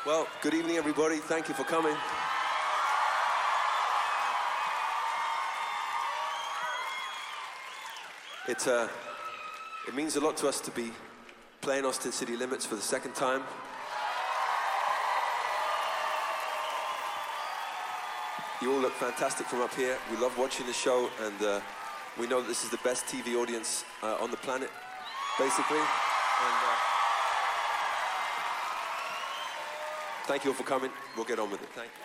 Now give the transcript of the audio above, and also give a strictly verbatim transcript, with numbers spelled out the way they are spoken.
Well, good evening, everybody. Thank you for coming. It, uh, it means a lot to us to be playing Austin City Limits for the second time. You all look fantastic from up here. We love watching the show, and uh, we know that this is the best T V audience uh, on the planet, basically. And, uh, thank you all for coming. We'll get on with it. Thank you.